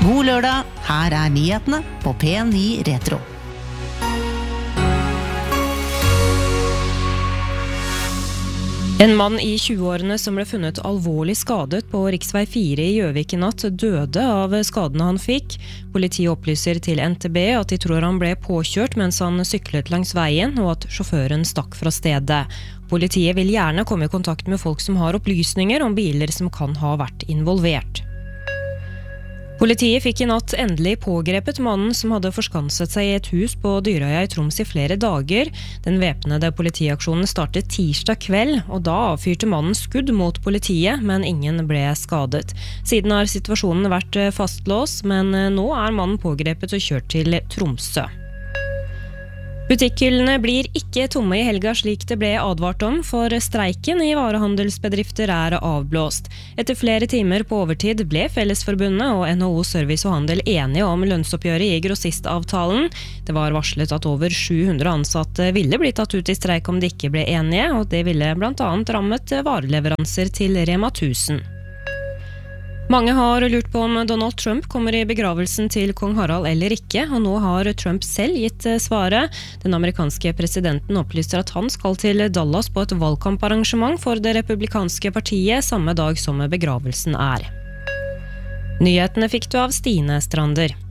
God lørdag, her nyhetene på P9 Retro. En mann i 20-årene som ble funnet alvorlig skadet på riksvei 4 i Gjøvik i natt døde av skadene han fikk. Politiet opplyser til NTB at de tror han ble påkjørt mens han syklet langs veien, og at sjåføren stakk fra stedet. Politiet vil gjerne komme i kontakt med folk som har opplysninger om biler som kan ha vært involvert. Politiet fikk i natt endelig pågrepet mannen som hadde forskanset seg i et hus på Dyrøya i Troms i flere dager. Den væpnede politiaksjonen startet tirsdag kveld, og da avfyrte mannen skudd mot politiet, men ingen ble skadet. Siden har situasjonen vært fastlåst, men nå er mannen pågrepet og kjørt til Tromsø. Butikkhyllene blir ikke tomme i helga slik det ble advart om, for streiken i varehandelsbedrifter er avblåst. Etter flere timer på overtid ble Fellesforbundet og NHO Service og Handel enige om lønnsoppgjøret i grossistavtalen. Det var varslet at over 700 ansatte ville bli tatt ut i streik om de ikke ble enige, og det ville blant annet rammet vareleveranser til Rema 1000. Mange har lurt på om Donald Trump kommer i begravelsen til kong Harald eller ikke, og nå har Trump selv gitt svaret. Den amerikanske presidenten opplyser at han skal til Dallas på et valgkamparrangement for det republikanske partiet samme dag som begravelsen er. Nyhetene fikk du av Stine Strander.